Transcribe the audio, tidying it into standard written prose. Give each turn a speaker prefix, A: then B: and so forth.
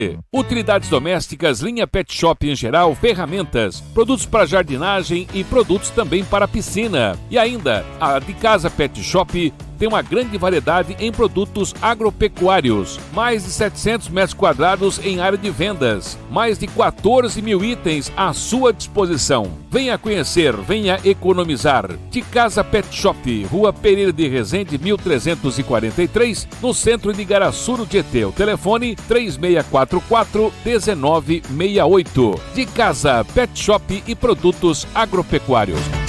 A: Utilidades domésticas, linha Pet Shop em geral, ferramentas, produtos para jardinagem e produtos também para piscina. E ainda, a De Casa Pet Shop tem uma grande variedade em produtos agropecuários, mais de 700 metros quadrados em área de vendas, mais de 14 mil itens à sua disposição. Venha conhecer, venha economizar. De Casa Pet Shop, Rua Pereira de Resende, 1343, no centro de Igaraçu, no Tietê. O telefone 3644-1968. De Casa Pet Shop e produtos agropecuários.